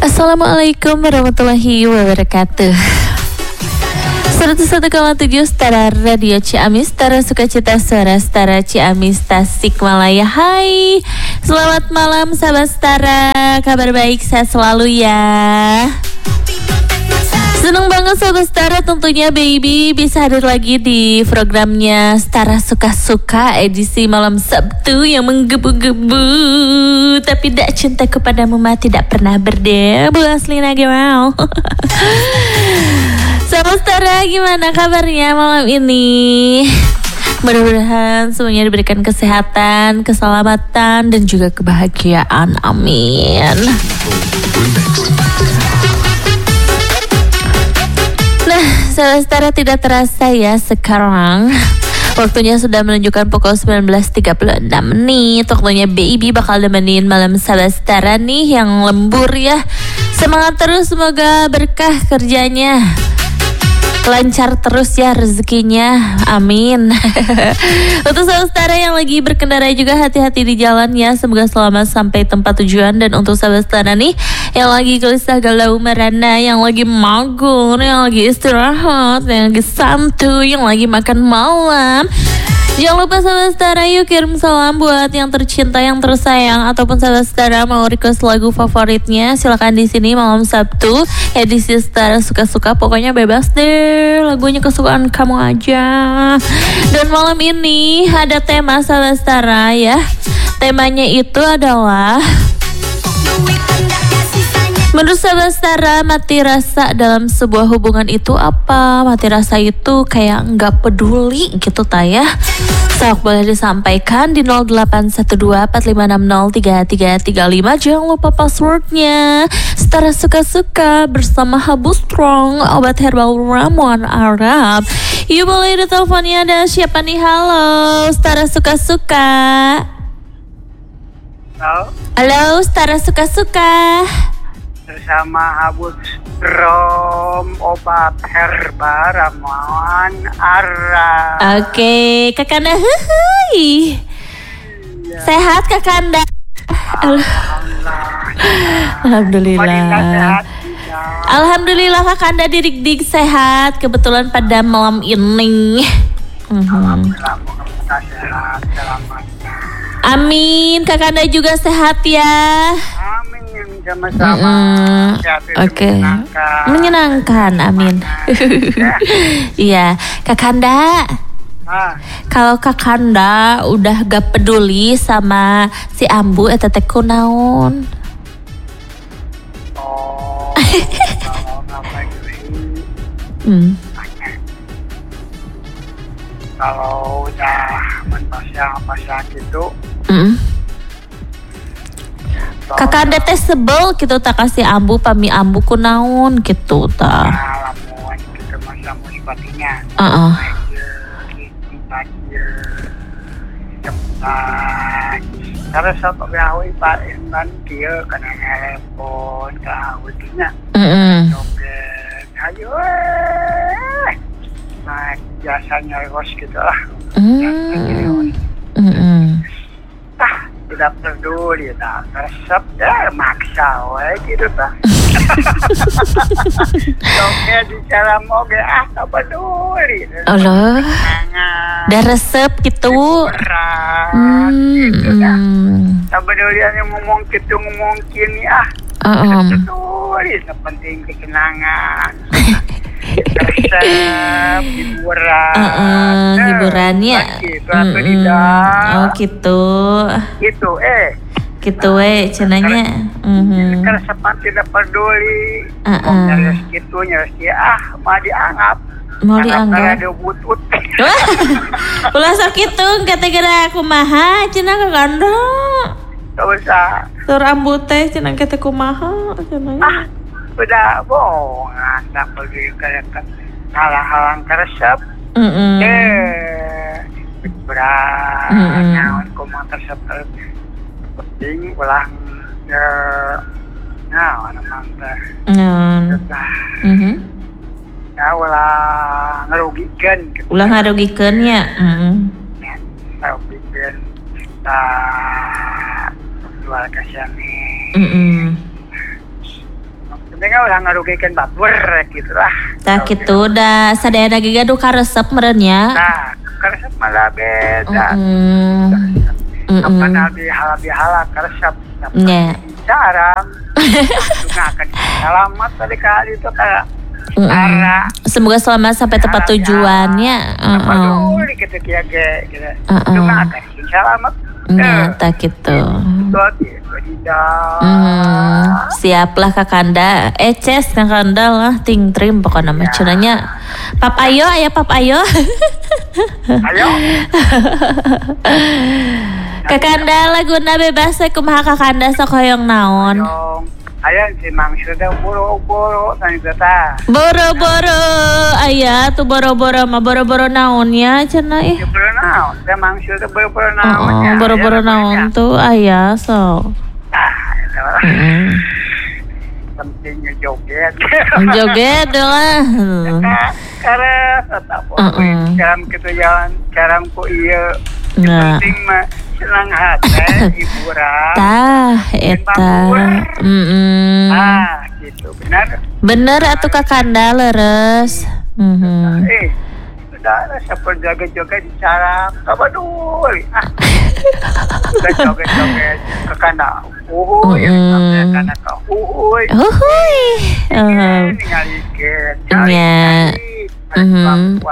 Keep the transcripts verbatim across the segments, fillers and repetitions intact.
Assalamualaikum warahmatullahi wabarakatuh. seratus satu koma tujuh Setara Radio Ciamis, Setara Sukacita Suara Setara Ciamis Tasikmalaya. Hai, selamat malam sahabat Setara. Kabar baik, sehat selalu ya. Seneng banget sahabat Setara, tentunya baby bisa hadir lagi di programnya Setara Suka-Suka edisi malam Sabtu yang menggebu-gebu. Tapi tidak cinta kepadamu mah tidak pernah berdebu, asli nage wow. Sahabat Setara, gimana kabarnya malam ini? Mudah-mudahan semuanya diberikan kesehatan, keselamatan, dan juga kebahagiaan. Amin. Nah, sahabat Setara, tidak terasa ya sekarang waktunya sudah menunjukkan pukul sembilan belas tiga puluh enam menit. Waktunya baby bakal nemenin malam sahabat Setara nih yang lembur ya. Semangat terus, semoga berkah kerjanya, lancar terus ya rezekinya, amin. Untuk sahabat Setara yang lagi berkendara juga hati-hati di jalan ya, semoga selamat sampai tempat tujuan. Dan untuk sahabat Setara nih yang lagi gelisah galau merana, yang lagi magur, yang lagi istirahat, yang lagi santuy, yang lagi makan malam, jangan lupa sahabat Setara yuk kirim salam buat yang tercinta, yang tersayang, ataupun sahabat Setara mau request lagu favoritnya, silakan di sini malam Sabtu edisi Setara Suka-Suka, pokoknya bebas deh, lagunya kesukaan kamu aja. Dan malam ini ada tema sahabat Setara ya. Temanya itu adalah, menurut sahabat Setara, mati rasa dalam sebuah hubungan itu apa? Mati rasa itu kayak nggak peduli gitu ta ya. Sok boleh disampaikan di nol delapan satu dua empat lima enam nol tiga tiga tiga lima. Jangan lupa passwordnya Setara Suka-Suka bersama Habu Strong, obat herbal ramuan Arab. Yuk boleh di teleponnya, ada siapa nih? Halo Setara Suka-Suka. Halo. Halo Setara Suka-Suka. Bersama Habu Strong, obat herbal ramuan Arab. Oke, Kakanda, huhui. Ya. Sehat Kakanda? Alhamdulillah. Alhamdulillah. Sehat, ya. Alhamdulillah Kakanda didik-dik sehat. Kebetulan pada malam ini. Mhm. Alhamdulillah, moga-moga sehat, selamat. Amin, Kakanda juga sehat ya. Amin, sama-sama. Mm-mm. Sehat itu Oke, menyenangkan. menyenangkan, amin. Iya, Kakanda. Ah, Kalau Kakanda udah gak peduli sama si Ambu eta teh kunaon? oh, kalau nggak peduli, Hmm. kalau udah menpasang-pasang gitu, Mm. Kakanda teh sebel gitu tak kasih Ambu pami Ambu kunaon gitu ta. lamun gitu masa sepertinya. Heeh. Karena sama gawe Pak Intan dia kena telepon ke awalnya. Heeh. Joget, ayo eh. Nah, biasanya ros gitu lah. Hmm. Heeh. Ah, tidak peduli dah. Resep dah maksa we gitu dah. Joget bicara moge ah tak peduli. Allah. Jangan. Ada resep gitu. Berat, gitu dah. Hmm. Tak peduli yang ngomong gitu ngomong kini ah. Heeh. Peduli, penting kesenangan. Resep hiburan. Heeh, hiburannya. Gitu atau tidak. Oh gitu. Gitu eh. Gitu we cenanya. Mhm. Keresepan tidak peduli. Heeh. Nyaris gitu, nyaris dia ah, mau dianggap. Mau Karena dianggap. ada butut. Wah, ulah sakitu kata-kata kumaha cenah Kakanda. Gak usah. Tur Ambu teh cenah kata kumaha cenah. Ah, udah bohongan. Tak peduli kayak halang-halang keresep. Heeh. Eh, berat. Mm-mm. Naon kumaha keresep penting ulang ya. Nah, namang teh. Nah. Mhm. Ya ulah ngerugikan gitu. Ulah ngarugikeun nya. Heeh. Ya, ngerugikan kita jual ke sini. Heeh. Pentingnya udah ngarugikan batur gitu lah. Tah gitu udah sadaya lagi gaduh karesep merenya. Nah, karesep malah beda. Mm-mm. Apa nabi halal bihalal karesep. Nya. Jarang. Juga akan selamat tadi kali itu kayak arah. Semoga selamat sampai tempat tujuannya. Apa dulu gitu kia gitu. Juga akan selamat. Nya, tak gitu. Hmm, siaplah Kakanda. Eces Kakanda lah ting trim pokoknya mah cenanya. Pap ayo aya pap ayo. Ayo. Kakanda laguna bebas kumaha Kakanda sok hoyong naon. Aya si Mang sudah boro-boro tadi kata. Boro-boro aya tuh boro-boro mah boro-boro naonnya cenah ih. Boro naon, teh Mang sudah boro-boro naonnya. Oh, boro-boro naon tuh aya so. Ah, heeh. Pentingnya joget. Joget lah. Karena tetap dalam ketujuan cara ku ieu. Penting mah senang hati hiburan. Tah eta. Heeh. Ah, gitu benar. Bener atuh Kakanda leres. Mhm. Eh, udah siapa joget-joget di cara apa dulu. Ah. Udah joget-joget Kakanda. Oh, ya karena kau. Uhuy. Uhuy. Heeh. Ngalikeun. Nya. Mhm.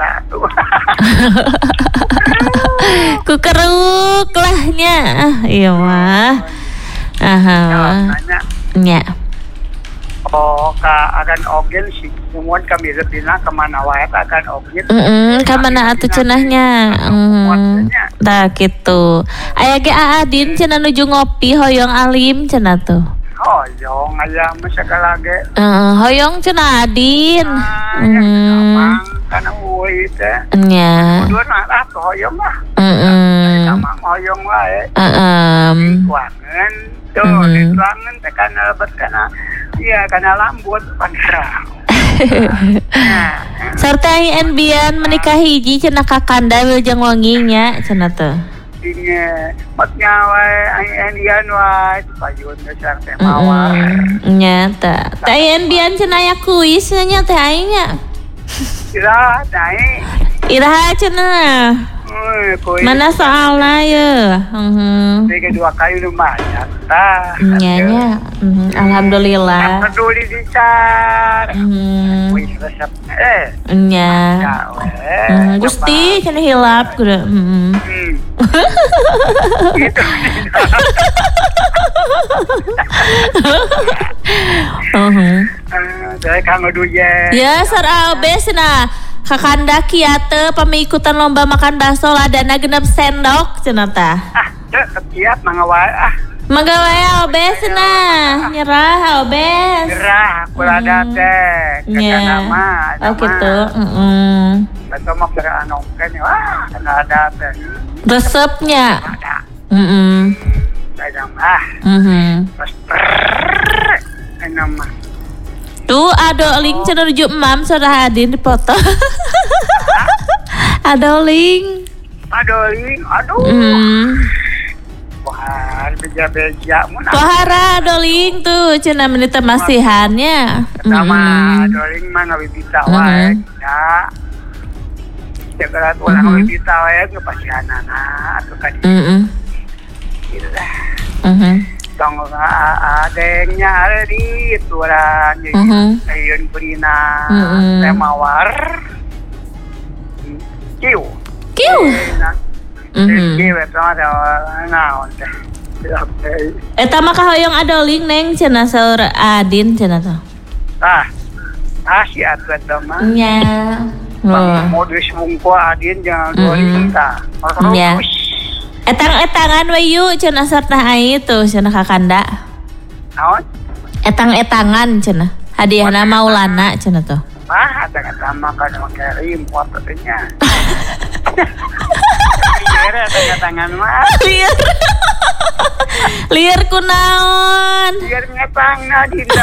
Ku keruk lahnya. Ah, iya mah. Aha. Nya. Oh, ka akan ogen sih. Semua kami lebihna kemana wae akan ogen. Heeh, ka mana atuh cenahnya. Mhm. Tah kitu. Aya ge Aadin cenah nuju ngopi hoyong alim cenah tuh. Hoyong aya mah segala ge. Heeh, hoyong cenah Adin. Heeh. Kana uwi teh. Nya. Dua nah tuh hoyong mah. Heeh. Sama hoyong wae. Heeh. Kuangan tuh, kuangan teh kana lebat kana. Iya, kana lambut pangerang. Sarta aing bian menikah hiji cenah Kakanda wilujeng wanginya cenah teh. Inge mat nyawa aing dian wae payun besar teh mawar. Nya teh. Teh aing bian cenah aya kuis nya teh aing nya. Ira teh. Iraha cenah. Mana soalna ye? Heeh. Tiga dua kali lumayan tah. Nya nya. Alhamdulillah. Peduli dicar. Heeh. Kuis resep eh. Nya. Gusti cenah hilap kudu. Heeh. Gitu. Heeh. Dari Kang Duye. Ya, sar abes na. Kakanda kieu teh pamikutan lomba makan bakso ladana genep sendok cenah tah. Ah, teu setiap mangga wae ah. Mangga wae obes na, nyerah obes. Nyerah kulada teh. Nya. Oh kitu, heeh. Beto mah beranongkeun wah, kana ada teh. Resepnya. Heeh. Saya ah. Mhm. Pas nama. Tuh ado link cenah nuju emam saudara Adin dipoto. Ado link. Ado link, aduh. Hmm. Wah, beja-beja mun. Pohara ado link tuh cenah menit masihannya. Sama ado link mah ngabibita wae. Ya. Segala ulah ngabibita wae ngepasihanana atuh ka dieu. Heeh. Gitulah. Mhm. Tong adengnya ada di turang Mhm. ayun purina Mhm. teh mawar kieu Kieu. mhm kieu eta mah naon teh Eta mah kahoyong adoling neng cenah saur Adin cenah teh. ah ah si atuh eta mah Nya. Oh. modus mungko adin jangan doling tah Nya. Etang-etangan we yu cenah sarta ai tuh cenah Kakanda. naon Etang-etangan cenah. Hadiahna Maulana cenah tuh. ah ada kata mah kan kirim foto nya liar ada tangan mah Liar. Liar kunaon? liar ngetangna dinda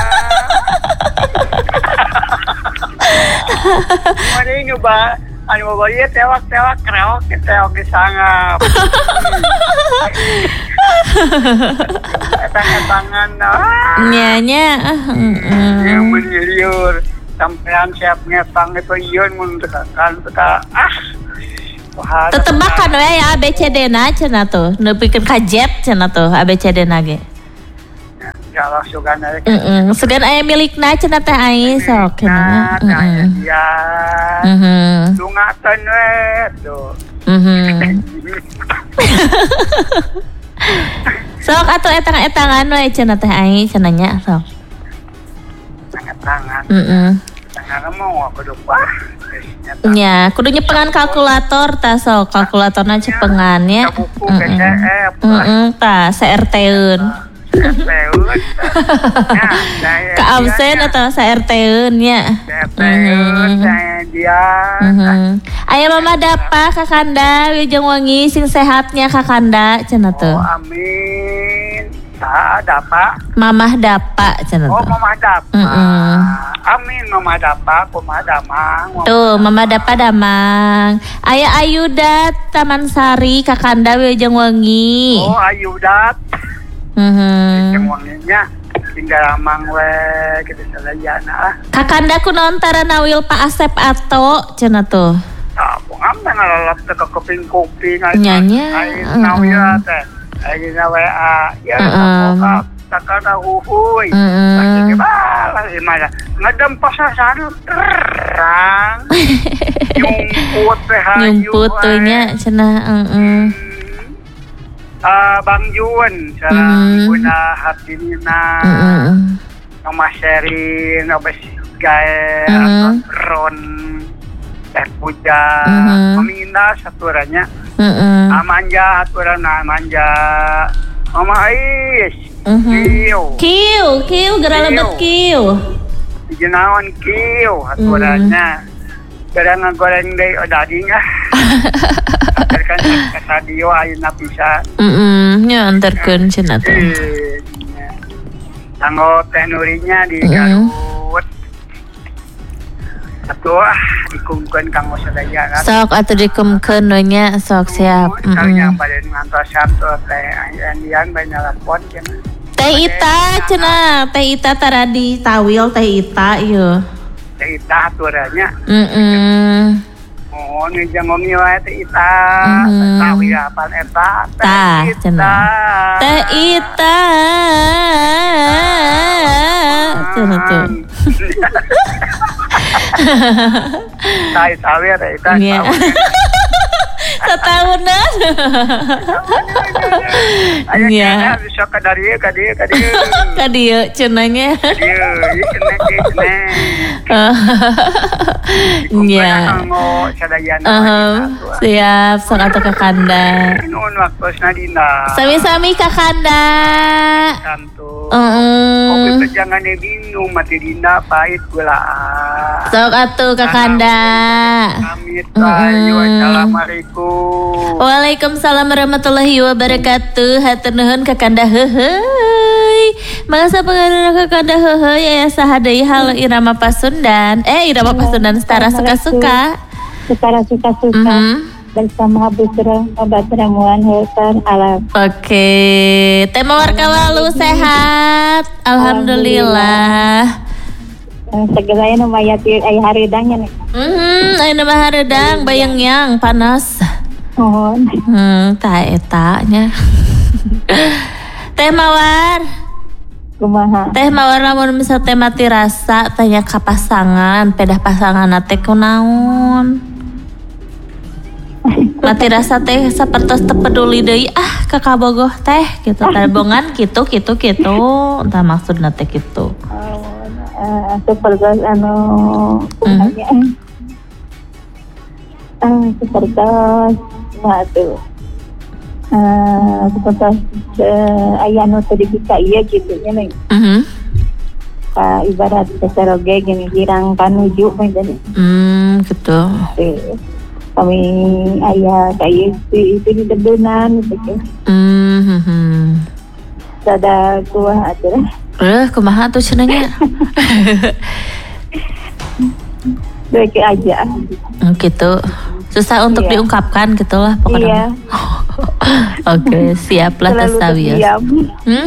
mana ini nyoba anu bawa ieu tewak-tewak kreok tewak disangap eta tangan ah. Nyanya. Yang menjeliur sampean siap ngepang itu ieu mun tekan teka ah. Tetebakan we ya A B C D na cenah tuh. Nepikeun ka jet cenah tuh A B C D na ge. Kalau sugan aya. Heeh, sugan aya milikna cenah teh ai sok cenah. Heeh. Ya. Heeh. Dungakeun we tuh. Mhm. Sok atuh etang-etangan we cenah teh ai cenah nya sok. Tangan. Heeh. Tangan mau kudu wah. Ya, kudu nyepengan kalkulator tah sok kalkulatorna cepengan ya. Heeh. Heeh, tah C R T-eun. Ka absen atau C R T-eun nya. Heeh. Dia. Aya Mama Dapa Kakanda wilujeng wangi sing sehatnya Kakanda cenah tuh. Oh, amin. Tak Dapa. Mamah Dapa cenah tuh. Oh, Mamah Dapa. Heeh. Amin Mamah Dapa, Mamah Damang. Tuh, Mama Dapa Damang. Aya Ayudat Taman Sari Kakanda wilujeng wangi. Oh, Ayudat. Heeh. Yang wanginya tinggal amang we gitu salayana. Kakanda kunaon tarana wil Pak Asep Ato cenah tuh. Ah, pungam teh ngalalap teh kuping-kuping Nyanya. Ai nawira teh. Ai na W A. Ya, apa takana huhuy. Pasti balas imana. Ngadem pasasana terang. Nyumput teh hayu. Nyumput teh nya cenah heeh. Ah, Bang Jun, sareng guna hatinina. Heeh. Nama Sherin, abis gae Ron, Teh Puja, Meminda saturanya. Heeh. Amanja aturana manja. Mama Ais. Kieu. Kieu, kieu geura lebet kieu. Jenawan kieu aturannya. Kadang ngagoreng deui daging ah. Kan ka sadio ayeuna pisan. Heeh, nya anterkeun cenah tuh. Tanggo teh nurinya di Garut. Atuh ah dikumkeun kanggo sadaya. Sok atuh dikumkeun we nya sok siap. Heeh. Bade ngantos satu teh andian bae nelpon cenah. Teh Ita cenah, Teh Ita taradi tawil Teh Ita ieu. Teh Ita aturannya. Heeh. Oh, ini jangan wae Teh Ita. Tahu ya apa eta? Tah, cenah. Teh Ita. Cenah tuh. Tai tahu ya Teh Ita. Setahunan. Iya. Bisa ka dari ka dieu ka dieu. Ka dieu cenanya. Dieu, ieu cenah cenah. Iya. Siap, sok atuh Kakanda. Nuhun waktosna Dinda. Sami-sami Kakanda. Santu. Heeh. Kopi pejangan bingung mati Dinda pahit gulaan. Sok atuh Kakanda. Amit ayo assalamualaikum. Waalaikumsalam warahmatullahi wabarakatuh. Hatur nuhun Kakanda heuheuy. Mangsa pangaruna Kakanda heuheuy aya saha deui hal irama Pasundan. Eh irama Pasundan setara suka-suka. Setara suka-suka. Bersama Busra obat ramuan hutan alam. Oke, Teh Mawar kawalu sehat. Alhamdulillah. Segala yang mayati ay haridangnya nih. Hmm, ay nama haridang bayang yang panas. Mohon. Hmm, ta eta nya. Teh Mawar. Kumaha? Teh Mawar lamun misal teh mati rasa tanya ka pasangan, pedah pasangan teh kunaon? Mati rasa teh sapertos teu peduli deui ah ka kabogoh teh gitu. Tabongan kitu kitu kitu. Tah maksudna teh kitu. Uh, seperti anu punya ah seperti batu ah seperti ayah nu tadi kita iya gitu ya nih ah ibarat seseroge gini girang panuju macam hmm gitu kami ayah kayak itu itu di debunan gitu hmm sada kuah aja. Eh, kumaha tuh cenanya? Baik aja. Gitu. Susah untuk iya. diungkapkan gitu lah pokoknya. Iya. Oke, siaplah Selalu Tasawios. terdiam. Hmm?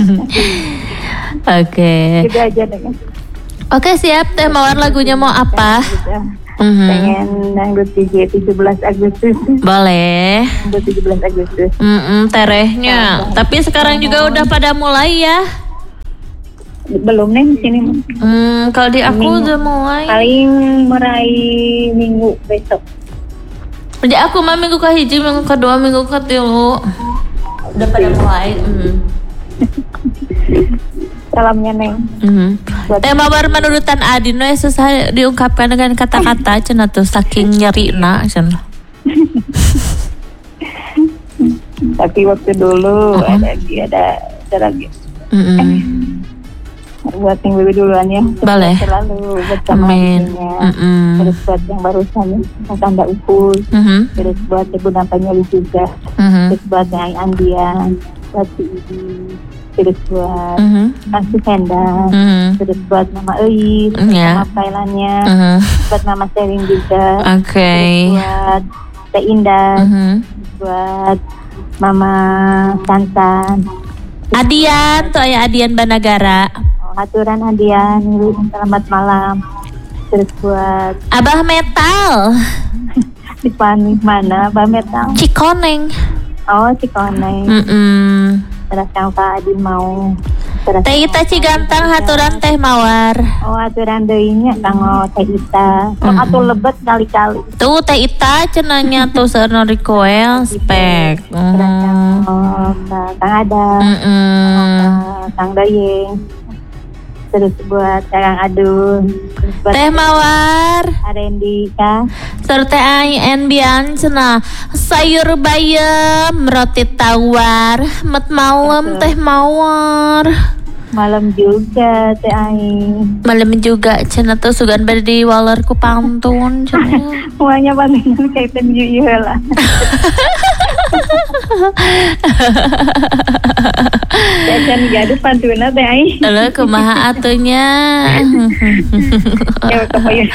Oke. Gitu aja dengan. Oke, siap. Teh Mawar lagunya mau apa? Mhm. Pengen dangdut D J tujuh belas Agustus. Boleh. Dangdut tujuh belas Agustus. Mm-mm, terehnya. Tapi sekarang juga udah pada mulai ya. Belum nih di sini. Hmm, kalau di aku Minggu. udah mulai. Paling mulai minggu besok. Jadi aku mah minggu ke hiji, minggu kedua, minggu ketilu. Udah pada mulai. Mm. Salamnya Neng. Mm. Teh Mawar menurutan Adin we susah diungkapkan dengan kata-kata cenah tuh saking nyerina cenah. Tapi waktu dulu Uh-huh. ada lagi ada ada lagi. Mm-mm. Buat yang lebih duluan ya. Boleh. Selalu bersama Amin. ibunya. Mm-mm. Terus buat yang barusan Tanda Upul. Mhm. Terus buat ibu nampaknya juga. Mhm. Terus buat yang Andian. Buat si Ibu. Terus buat Mhm. Kang Senda. Mhm. Terus buat Mama Eis. Iya. Mama Kailannya. Mhm. Buat Mama Sering juga. Oke. Terus buat Teh Indah. Mhm. Buat Mama Sansan. Adian tuh aya Adian Banagara. Oh, aturan Adian, selamat malam. Terus buat Abah Metal. di panik mana, Mbak Metal? Cikoneng. Oh, si Koneng. Mm-mm. Terus yang Kak Adin mau. Terus Teh Ita Cigantang haturan Teh Mawar. Oh, aturan deuinya kanggo Teh Ita. Sok Mm. atuh lebet kali-kali. Tuh Teh Ita cenanya tuh seueur request spek. Terus yang Mm. oh, Kak Kang Adam. Mm-mm. Kak Kang Dayeng. Terus buat Kang Adun. Terus buat Teh Mawar. Arendi Kak. Serta Ain Bian cenah sayur bayam roti tawar met malam Teh Mawar. Malam juga Teh Aing. Malam juga cenah tuh sugan bade di waler ku pantun cenah. Semuanya pantingan kaitan ieu lah. Jajan gaduh pantuna Teh Aing. Lalu kumaha atunya? Ya kepoyong.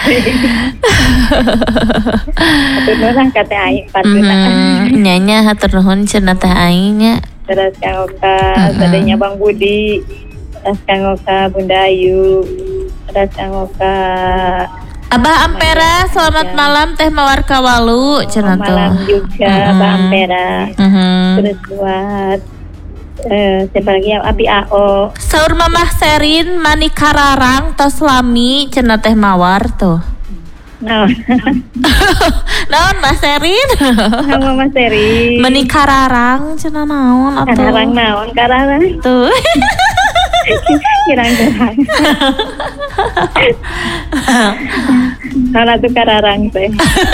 Pantuna lah ka Teh Aing pantuna. Mhm, Nyanya hatur nuhun cenah Teh Aing nya. Terus Kang Oka, sadenya Bang Budi. Terus Kang Oka Bunda Ayu. Terus Kang Oka Abah Ampera, selamat malam Teh Mawar Kawalu cenah tuh. malam juga Mhm. Mbak Ampera. Mhm. Terus buat eh siapa lagi ya? Abi A O. Saur Mamah Serin Mani Kararang tos lami cenah Teh Mawar tuh. Nah, Naon Mas Serin? Kang Mama Seri. Mani Kararang cenah naon atuh? Kararang naon kararang. Tuh. Kirang-kirang. Karena tuh kararang teh.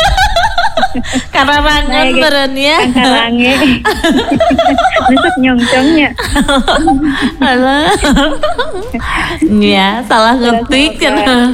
Kararangan beren ya. Kang karange. Nusuk nyongcongnya. Alah. Ya, salah ngetik cenah.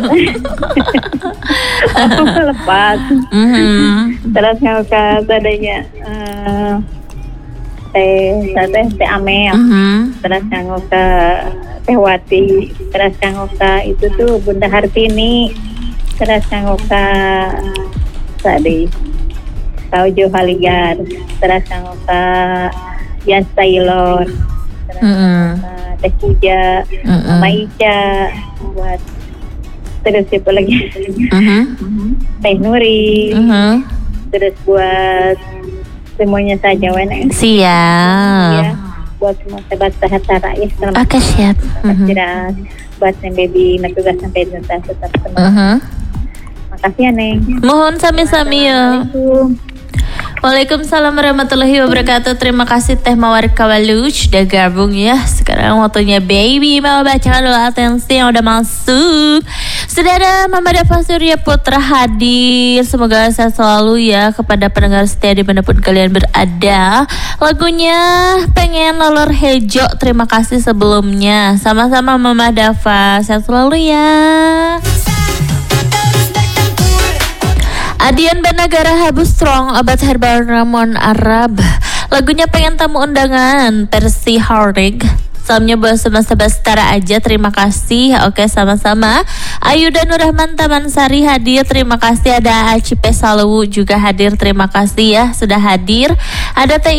Oh, lepas. Mhm. Terus yang ke sadanya eh, teh teh teh Amel. Mhm. Terus yang ke Teh Wati. Terus yang ke itu tuh Bunda Hartini. Terus yang ke tadi Kau Jo Haligar. Terus yang ke Yas Taylor. Terus Mhm. eh, Teh Puja. Mhm. Mama Ica. Buat terus siapa lagi? Mhm. Teh Nuri. Mhm. Terus buat semuanya saja Wen. Siap. Ya, buat semua sobat Sahatara ya selamat Oke, siap. Mhm. istirahat. Buat yang baby natugas sampai tuntas tetap tenang. Mhm. Makasih ya Neng. Mohon sami-sami ya. Assalamualaikum. Waalaikumsalam warahmatullahi wabarakatuh. Terima kasih Teh Mawar Kawalu sudah gabung ya. Sekarang waktunya baby mau bacakan dulu atensi yang udah masuk. Sudah ada Mama Dava Surya Putra hadir. Semoga sehat selalu ya kepada pendengar setia dimanapun kalian berada. Lagunya Pengen Lolor Hejo. Terima kasih sebelumnya. Sama-sama Mama Dava. Sehat selalu ya. Adian Banagara Habu Strong, obat herbal Ramon Arab. Lagunya Pengen Tamu Undangan versi Harig. Salamnya buat semesta Bastara aja. Terima kasih. Oke, sama-sama. Ayu dan Nurrahman Taman Sari hadir. Terima kasih. Ada Aci Pesalu juga hadir. Terima kasih ya sudah hadir. Ada Teh